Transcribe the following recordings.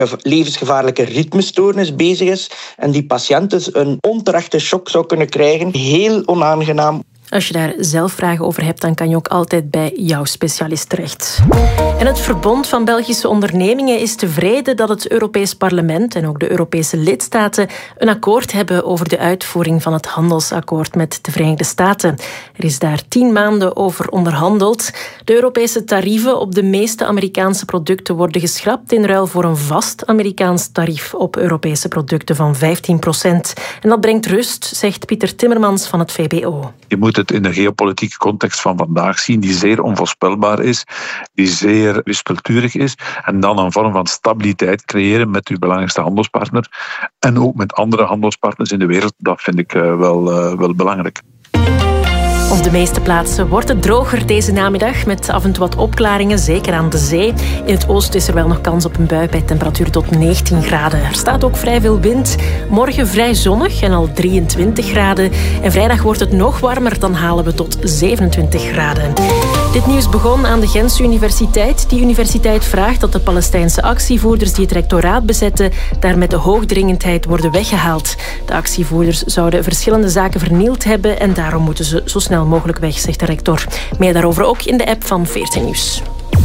levensgevaarlijke ritmestoornis bezig is en die patiënt dus een onterechte shock zou kunnen krijgen. Heel onaangenaam. Als je daar zelf vragen over hebt, dan kan je ook altijd bij jouw specialist terecht. En het Verbond van Belgische Ondernemingen is tevreden dat het Europees Parlement en ook de Europese lidstaten een akkoord hebben over de uitvoering van het handelsakkoord met de Verenigde Staten. Er is daar 10 maanden over onderhandeld. De Europese tarieven op de meeste Amerikaanse producten worden geschrapt in ruil voor een vast Amerikaans tarief op Europese producten van 15%. En dat brengt rust, zegt Pieter Timmermans van het VBO. Je moet het in de geopolitieke context van vandaag zien, die zeer onvoorspelbaar is, die zeer wispelturig is, en dan een vorm van stabiliteit creëren met uw belangrijkste handelspartner en ook met andere handelspartners in de wereld. Dat vind ik wel belangrijk. Op de meeste plaatsen wordt het droger deze namiddag met af en toe wat opklaringen, zeker aan de zee. In het oosten is er wel nog kans op een bui bij temperatuur tot 19 graden. Er staat ook vrij veel wind. Morgen vrij zonnig en al 23 graden. En vrijdag wordt het nog warmer, dan halen we tot 27 graden. Dit nieuws begon aan de Gentse Universiteit. Die universiteit vraagt dat de Palestijnse actievoerders die het rectoraat bezetten daar met de hoogdringendheid worden weggehaald. De actievoerders zouden verschillende zaken vernield hebben en daarom moeten ze zo snel mogelijk weg, zegt de rector. Meer daarover ook in de app van 14 Nieuws.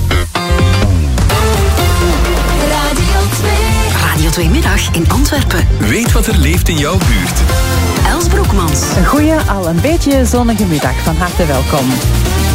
Radio 2 Middag in Antwerpen. Weet wat er leeft in jouw buurt. Els Broekmans. Een goeie, al een beetje zonnige middag. Van harte welkom.